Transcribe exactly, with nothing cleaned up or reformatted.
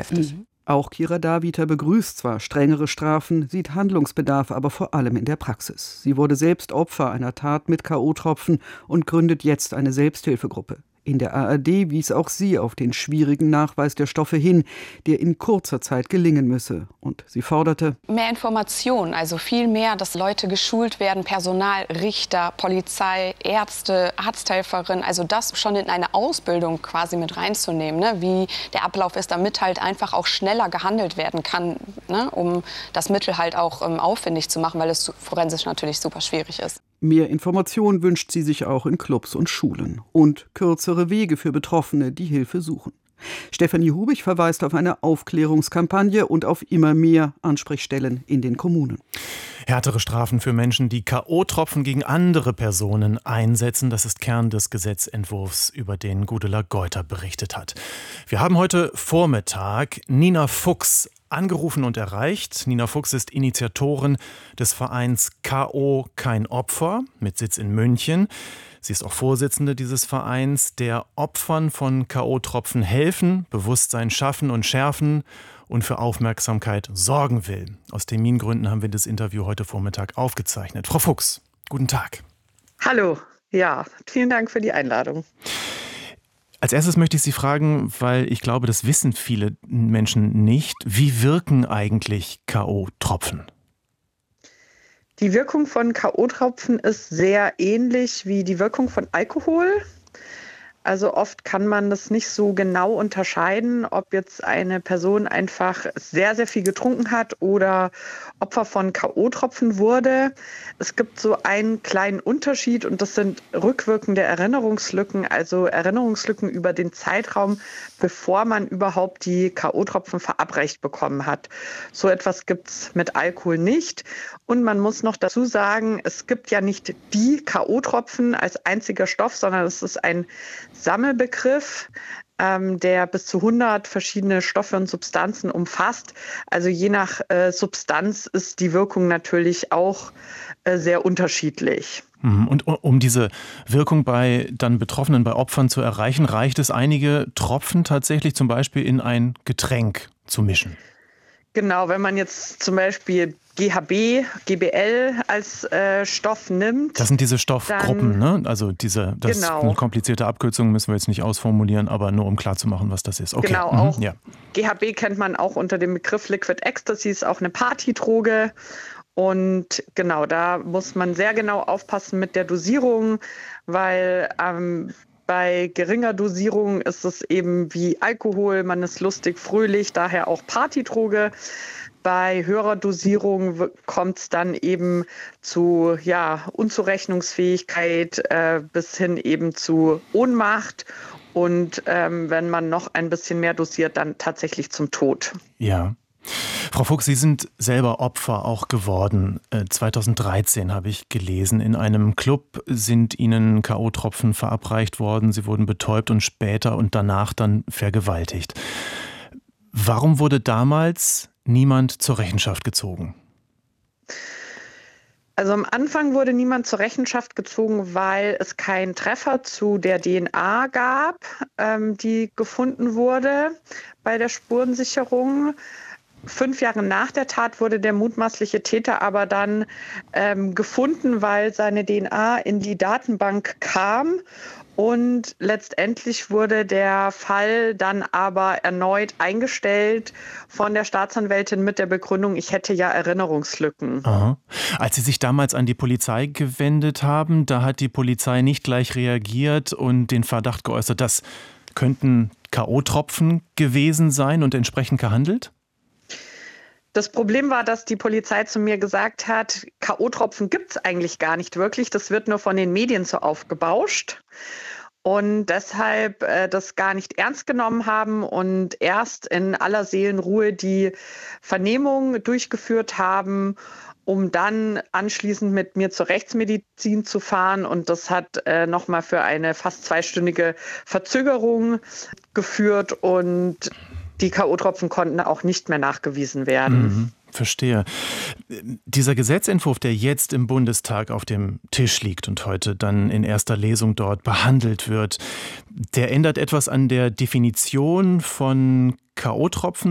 heftig. Mhm. Auch Kira Daviter begrüßt zwar strengere Strafen, sieht Handlungsbedarf aber vor allem in der Praxis. Sie wurde selbst Opfer einer Tat mit K O-Tropfen und gründet jetzt eine Selbsthilfegruppe. In der A R D wies auch sie auf den schwierigen Nachweis der Stoffe hin, der in kurzer Zeit gelingen müsse. Und sie forderte: Mehr Informationen, also viel mehr, dass Leute geschult werden, Personal, Richter, Polizei, Ärzte, Arzthelferin, also das schon in eine Ausbildung quasi mit reinzunehmen, ne? Wie der Ablauf ist, damit halt einfach auch schneller gehandelt werden kann, ne? Um das Mittel halt auch ähm, aufwendig zu machen, weil es forensisch natürlich super schwierig ist. Mehr Information wünscht sie sich auch in Clubs und Schulen und kürzere Wege für Betroffene, die Hilfe suchen. Stefanie Hubig verweist auf eine Aufklärungskampagne und auf immer mehr Ansprechstellen in den Kommunen. Härtere Strafen für Menschen, die K O-Tropfen gegen andere Personen einsetzen. Das ist Kern des Gesetzentwurfs, über den Gudula Geuter berichtet hat. Wir haben heute Vormittag Nina Fuchs angerufen und erreicht. Nina Fuchs ist Initiatorin des Vereins K O Kein Opfer mit Sitz in München. Sie ist auch Vorsitzende dieses Vereins, der Opfern von K O-Tropfen helfen, Bewusstsein schaffen und schärfen und für Aufmerksamkeit sorgen will. Aus Termingründen haben wir das Interview heute Vormittag aufgezeichnet. Frau Fuchs, guten Tag. Hallo, ja, vielen Dank für die Einladung. Als erstes möchte ich Sie fragen, weil ich glaube, das wissen viele Menschen nicht. Wie wirken eigentlich K O-Tropfen? Die Wirkung von K O-Tropfen ist sehr ähnlich wie die Wirkung von Alkohol. Also oft kann man das nicht so genau unterscheiden, ob jetzt eine Person einfach sehr, sehr viel getrunken hat oder Opfer von K O-Tropfen wurde. Es gibt so einen kleinen Unterschied und das sind rückwirkende Erinnerungslücken, also Erinnerungslücken über den Zeitraum, bevor man überhaupt die K O-Tropfen verabreicht bekommen hat. So etwas gibt es mit Alkohol nicht. Und man muss noch dazu sagen, es gibt ja nicht die K O-Tropfen als einziger Stoff, sondern es ist ein Sammelbegriff, ähm, der bis zu hundert verschiedene Stoffe und Substanzen umfasst. Also je nach äh, Substanz ist die Wirkung natürlich auch äh, sehr unterschiedlich. Und um diese Wirkung bei dann Betroffenen, bei Opfern zu erreichen, reicht es, einige Tropfen tatsächlich zum Beispiel in ein Getränk zu mischen? Genau, wenn man jetzt zum Beispiel G H B, G B L als äh, Stoff nimmt. Das sind diese Stoffgruppen, dann, ne? Also diese, das genau. ist eine komplizierte Abkürzung, müssen wir jetzt nicht ausformulieren, aber nur um klarzumachen, was das ist. Okay. Genau, mhm. auch ja. G H B kennt man auch unter dem Begriff Liquid Ecstasy, ist auch eine Partydroge. Und genau, da muss man sehr genau aufpassen mit der Dosierung, weil ähm, bei geringer Dosierung ist es eben wie Alkohol, man ist lustig, fröhlich, daher auch Partydroge. Bei höherer Dosierung kommt es dann eben zu ja, Unzurechnungsfähigkeit äh, bis hin eben zu Ohnmacht und ähm, wenn man noch ein bisschen mehr dosiert, dann tatsächlich zum Tod. Ja. Frau Fuchs, Sie sind selber Opfer auch geworden. zweitausenddreizehn habe ich gelesen. In einem Club sind Ihnen K O-Tropfen verabreicht worden. Sie wurden betäubt und später und danach dann vergewaltigt. Warum wurde damals niemand zur Rechenschaft gezogen? Also am Anfang wurde niemand zur Rechenschaft gezogen, weil es keinen Treffer zu der D N A gab, ähm, die gefunden wurde bei der Spurensicherung. Fünf Jahre nach der Tat wurde der mutmaßliche Täter aber dann ähm, gefunden, weil seine D N A in die Datenbank kam. Und letztendlich wurde der Fall dann aber erneut eingestellt von der Staatsanwältin mit der Begründung, ich hätte ja Erinnerungslücken. Aha. Als Sie sich damals an die Polizei gewendet haben, da hat die Polizei nicht gleich reagiert und den Verdacht geäußert, das könnten K O-Tropfen gewesen sein und entsprechend gehandelt? Das Problem war, dass die Polizei zu mir gesagt hat, K O-Tropfen gibt es eigentlich gar nicht wirklich. Das wird nur von den Medien so aufgebauscht. Und deshalb äh, das gar nicht ernst genommen haben und erst in aller Seelenruhe die Vernehmung durchgeführt haben, um dann anschließend mit mir zur Rechtsmedizin zu fahren. Und das hat äh, nochmal für eine fast zweistündige Verzögerung geführt und die K O-Tropfen konnten auch nicht mehr nachgewiesen werden. Mhm, verstehe. Dieser Gesetzentwurf, der jetzt im Bundestag auf dem Tisch liegt und heute dann in erster Lesung dort behandelt wird, der ändert etwas an der Definition von K O-Tropfen.